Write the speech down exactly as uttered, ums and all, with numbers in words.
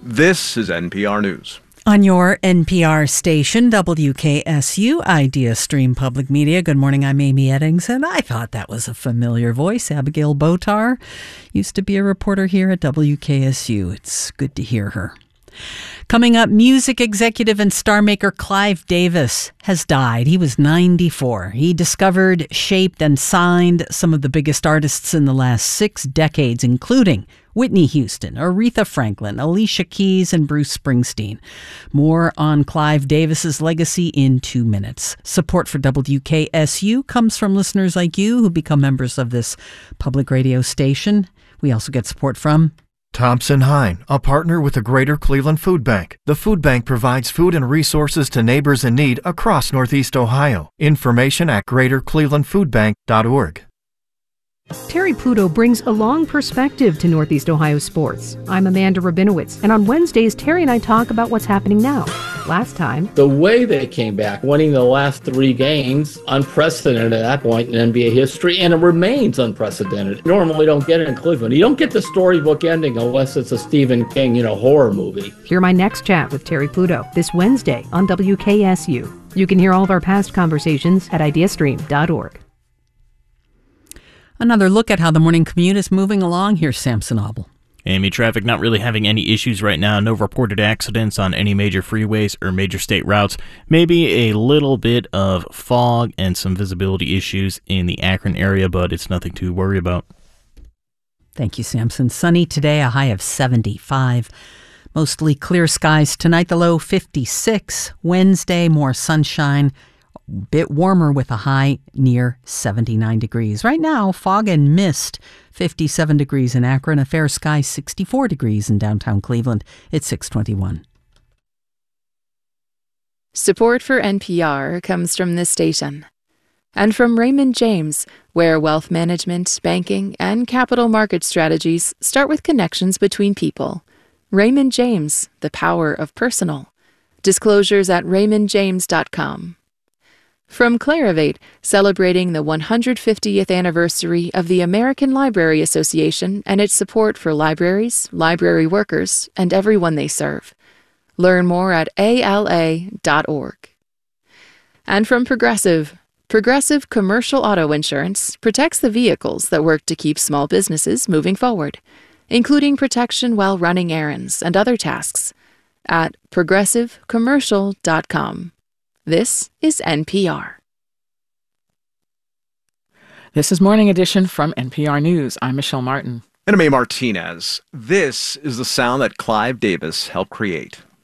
This is N P R News. On your N P R station, W K S U, Idea Stream Public Media. Good morning, I'm Amy Eddingson. I thought that was a familiar voice. Abigail Botar used to be a reporter here at W K S U. It's good to hear her. Coming up, music executive and star maker Clive Davis has died. He was ninety-four. He discovered, shaped, and signed some of the biggest artists in the last six decades, including Whitney Houston, Aretha Franklin, Alicia Keys, and Bruce Springsteen. More on Clive Davis's legacy in two minutes. Support for W K S U comes from listeners like you who become members of this public radio station. We also get support from Thompson Hine, a partner with the Greater Cleveland Food Bank. The food bank provides food and resources to neighbors in need across Northeast Ohio. Information at greater cleveland food bank dot org. Terry Puto brings a long perspective to Northeast Ohio sports. I'm Amanda Rabinowitz, and on Wednesdays, Terry and I talk about what's happening now. Last time, the way they came back, winning the last three games, unprecedented at that point in N B A history, and it remains unprecedented. Normally don't get it in Cleveland. You don't get the storybook ending unless it's a Stephen King, you know, horror movie. Hear my next chat with Terry Puto this Wednesday on W K S U. You can hear all of our past conversations at idea stream dot org. Another look at how the morning commute is moving along. Here's Samson Obel. Amy, traffic not really having any issues right now. No reported accidents on any major freeways or major state routes. Maybe a little bit of fog and some visibility issues in the Akron area, but it's nothing to worry about. Thank you, Samson. Sunny today, a high of seventy-five. Mostly clear skies tonight, the low fifty-six. Wednesday, more sunshine. Bit warmer with a high near seventy-nine degrees. Right now, fog and mist, fifty-seven degrees in Akron, a fair sky, sixty-four degrees in downtown Cleveland. It's six twenty-one. Support for N P R comes from this station and from Raymond James, where wealth management, banking, and capital market strategies start with connections between people. Raymond James, the power of personal. Disclosures at raymond james dot com. From Clarivate, celebrating the one hundred fiftieth anniversary of the American Library Association and its support for libraries, library workers, and everyone they serve. Learn more at A L A dot org. And from Progressive, Progressive Commercial Auto Insurance protects the vehicles that work to keep small businesses moving forward, including protection while running errands and other tasks, at progressive commercial dot com. This is N P R. This is Morning Edition from N P R News. I'm Michelle Martin. And I'm A. Martinez. This is the sound that Clive Davis helped create.